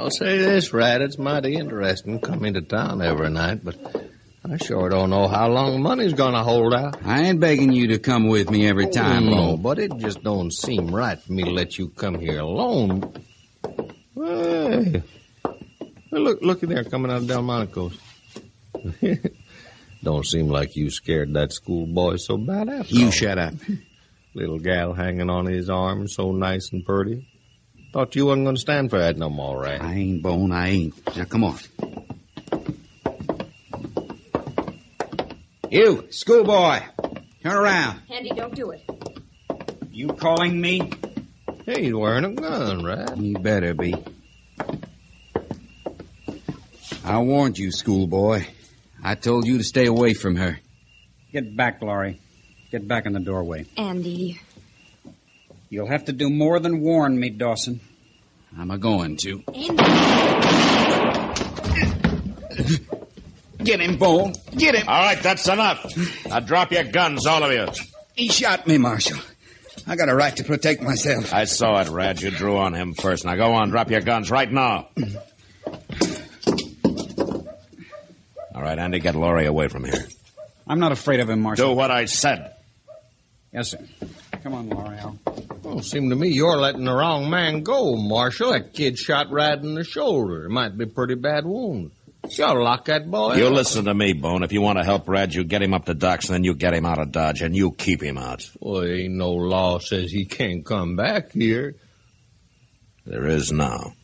I'll say this, Rat. It's mighty interesting coming to town every night, but I sure don't know how long money's gonna hold out. I ain't begging you to come with me every time, No, but it just don't seem right for me to let you come here alone. Hey, looky there, coming out of Delmonico's. Don't seem like you scared that schoolboy so bad after You all. shut up. Little gal hanging on his arm, so nice and pretty. Thought you wasn't going to stand for that no more, Rat. I ain't, Bone, I ain't. Now, come on. You, schoolboy, turn around. Andy, don't do it. You calling me? Hey, he's wearing a gun, Rat. You better be. I warned you, schoolboy. I told you to stay away from her. Get back, Laurie. Get back in the doorway. Andy. You'll have to do more than warn me, Dawson. I'm a-going to. Andy. Get him, Bone. Get him. All right, that's enough. Now drop your guns, all of you. He shot me, Marshal. I got a right to protect myself. I saw it, Rad. You drew on him first. Now go on, drop your guns right now. All right, Andy, get Laurie away from here. I'm not afraid of him, Marshal. Do what I said. Yes, sir. Come on, Laurie. Well, seem to me you're letting the wrong man go, Marshal. That kid shot Rat in the shoulder. It might be a pretty bad wound. You ought to lock that boy You up. listen to me, Bone. If you want to help Rad, you get him up to Doc's, and then you get him out of Dodge, and you keep him out. Well, ain't no law says he can't come back here. There is now.